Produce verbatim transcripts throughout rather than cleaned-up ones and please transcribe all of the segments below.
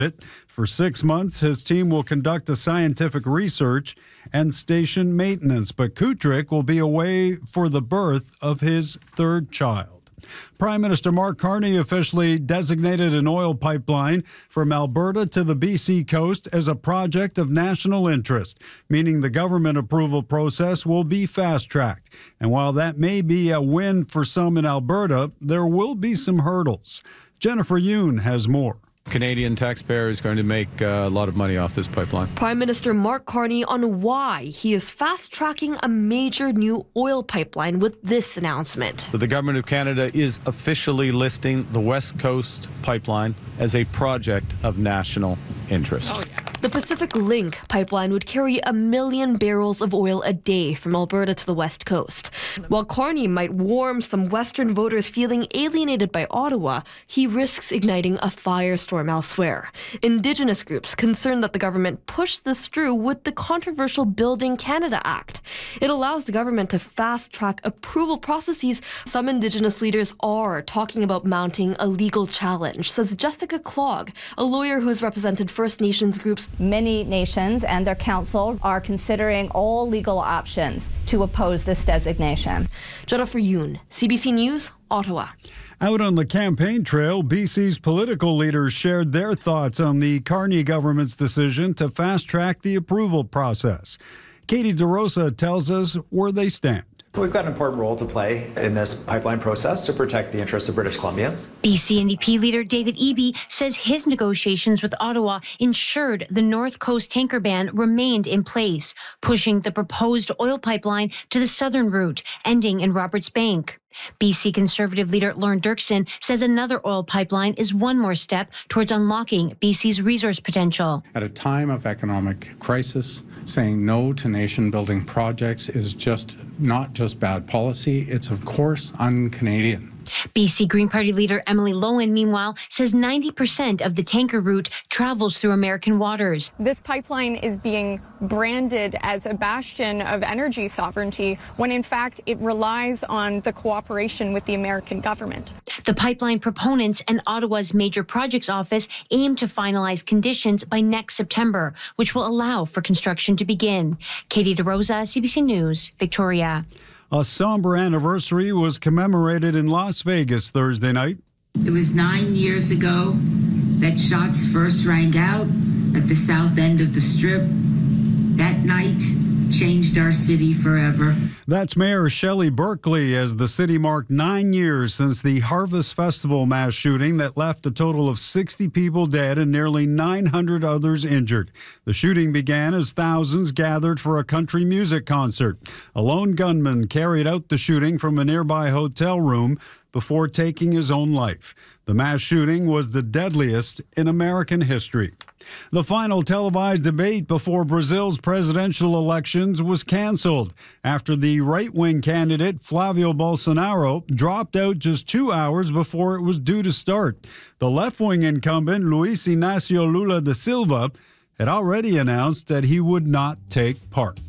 For six months, his team will conduct the scientific research and station maintenance, but Kutrick will be away for the birth of his third child. Prime Minister Mark Carney officially designated an oil pipeline from Alberta to the B C coast as a project of national interest, meaning the government approval process will be fast-tracked. And while that may be a win for some in Alberta, there will be some hurdles. Jennifer Yoon has more. Canadian taxpayer is going to make uh, a lot of money off this pipeline. Prime Minister Mark Carney on why he is fast-tracking a major new oil pipeline with this announcement. The government of Canada is officially listing the West Coast Pipeline as a project of national interest. Oh, yeah. The Pacific Link pipeline would carry a million barrels of oil a day from Alberta to the West Coast. While Carney might warm some Western voters feeling alienated by Ottawa, he risks igniting a firestorm elsewhere. Indigenous groups concerned that the government pushed this through with the controversial Building Canada Act. It allows the government to fast-track approval processes. Some Indigenous leaders are talking about mounting a legal challenge, says Jessica Clogg, a lawyer who has represented First Nations groups. Many nations and their council are considering all legal options to oppose this designation. Jennifer Yoon, C B C News, Ottawa. Out on the campaign trail, B C's political leaders shared their thoughts on the Carney government's decision to fast-track the approval process. Katie DeRosa tells us where they stand. We've got an important role to play in this pipeline process to protect the interests of British Columbians. B C N D P leader David Eby says his negotiations with Ottawa ensured the North Coast tanker ban remained in place, pushing the proposed oil pipeline to the southern route, ending in Roberts Bank. B C Conservative leader Lorne Dirksen says another oil pipeline is one more step towards unlocking B C's resource potential. At a time of economic crisis, saying no to nation-building projects is just not just bad policy, it's of course un-Canadian. B C Green Party leader Emily Lowen, meanwhile, says ninety percent of the tanker route travels through American waters. This pipeline is being branded as a bastion of energy sovereignty when in fact it relies on the cooperation with the American government. The pipeline proponents and Ottawa's Major Projects Office aim to finalize conditions by next September, which will allow for construction to begin. Katie DeRosa, C B C News, Victoria. A somber anniversary was commemorated in Las Vegas Thursday night. It was nine years ago that shots first rang out at the south end of the Strip. That night changed our city forever. That's Mayor Shelley Berkeley as the city marked nine years since the Harvest Festival mass shooting that left a total of sixty people dead and nearly nine hundred others injured. The shooting began as thousands gathered for a country music concert. A lone gunman carried out the shooting from a nearby hotel room before taking his own life. The mass shooting was the deadliest in American history. The final televised debate before Brazil's presidential elections was canceled after the right-wing candidate Flavio Bolsonaro dropped out just two hours before it was due to start. The left-wing incumbent Luiz Inácio Lula da Silva had already announced that he would not take part.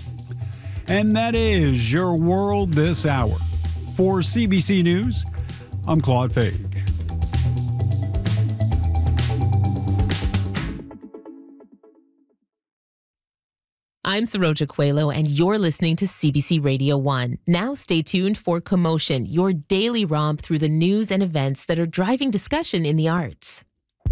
And that is your world this hour. For C B C News, I'm Claude Faig. I'm Saroja Coelho, and you're listening to C B C Radio one. Now stay tuned for Commotion, your daily romp through the news and events that are driving discussion in the arts.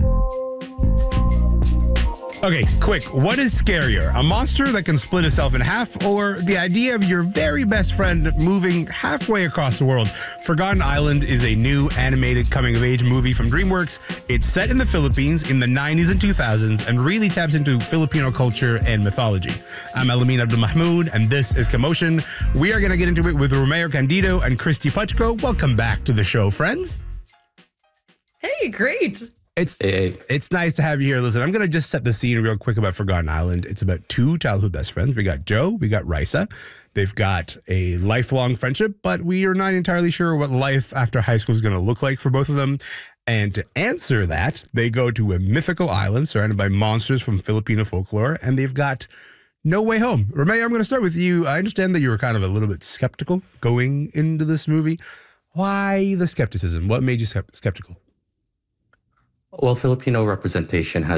Okay, quick, what is scarier? A monster that can split itself in half, or the idea of your very best friend moving halfway across the world? Forgotten Island is a new animated coming-of-age movie from DreamWorks. It's set in the Philippines in the nineties and two thousands and really taps into Filipino culture and mythology. I'm Elamin Abdul Mahmoud, and this is Commotion. We are going to get into it with Romeo Candido and Christy Puchko. Welcome back to the show, friends. Hey, great. It's hey. It's nice to have you here. Listen, I'm going to just set the scene real quick about Forgotten Island. It's about two childhood best friends. We got Joe, we got Risa. They've got a lifelong friendship, but we are not entirely sure what life after high school is going to look like for both of them. And to answer that, they go to a mythical island surrounded by monsters from Filipino folklore, and they've got no way home. Romeo, I'm going to start with you. I understand that you were kind of a little bit skeptical going into this movie. Why the skepticism? What made you skeptical? Well, Filipino representation has